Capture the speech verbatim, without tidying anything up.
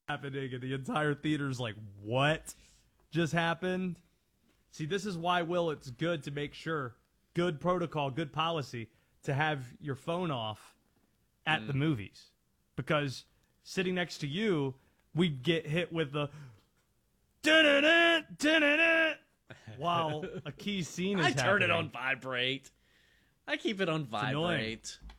happening, and the entire theater's like, what just happened? See, this is why, Will, it's good to make sure, good protocol, good policy, to have your phone off at mm. the movies. Because sitting next to you, we'd get hit with the dun-dun-dun, dun-dun-dun, while a key scene is I happening. turn it on vibrate. I keep it on vibrate.